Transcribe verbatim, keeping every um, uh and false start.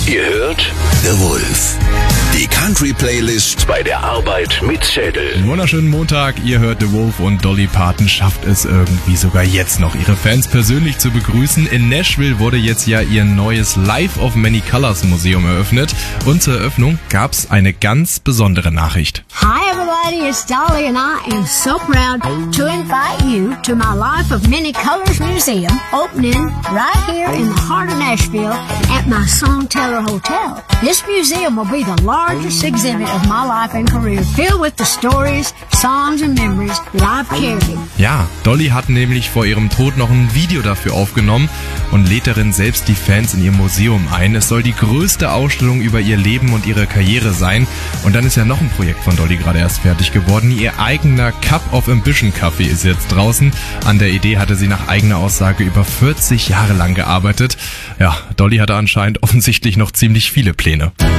Ihr hört The Wolf, die Country-Playlist bei der Arbeit mit Schädel. Wunderschönen Montag, ihr hört The Wolf und Dolly Parton schafft es irgendwie sogar jetzt noch, ihre Fans persönlich zu begrüßen. In Nashville wurde jetzt ja ihr neues Life of Many Colors Museum eröffnet und zur Eröffnung gab's eine ganz besondere Nachricht. Hi everybody, it's Dolly and I am so proud to invite you to my Life of Many Colors Museum opening right here in the heart of Nashville at my Songteller Hotel. This museum will be the largest exhibit of my life and career, filled with the stories, songs and memories that I've carried. Ja, Dolly hat nämlich vor ihrem Tod noch ein Video dafür aufgenommen und lädt darin selbst die Fans in ihr Museum ein. Es soll die größte Ausstellung über ihr Leben und ihre Karriere sein. Und dann ist ja noch ein Projekt von Dolly gerade erst fertig geworden. Ihr eigener Cup of Ambition Kaffee ist jetzt draußen. An der Idee hatte sie nach eigener Aussage über vierzig Jahre lang gearbeitet. Ja, Dolly hatte anscheinend offensichtlich noch ziemlich viele Pläne.